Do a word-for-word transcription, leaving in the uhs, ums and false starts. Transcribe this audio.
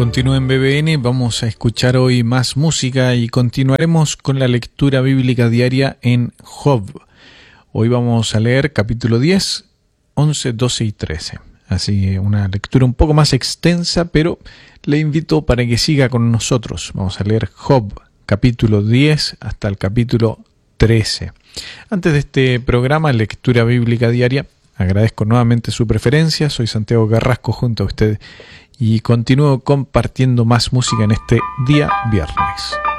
Continúa en B B N, vamos a escuchar hoy más música y continuaremos con la lectura bíblica diaria en Job. Hoy vamos a leer capítulo diez, once, doce y trece. Así una lectura un poco más extensa, pero le invito para que siga con nosotros. Vamos a leer Job, capítulo diez hasta el capítulo trece. Antes de este programa, Lectura Bíblica Diaria, agradezco nuevamente su preferencia. Soy Santiago Carrasco junto a usted y continúo compartiendo más música en este día viernes.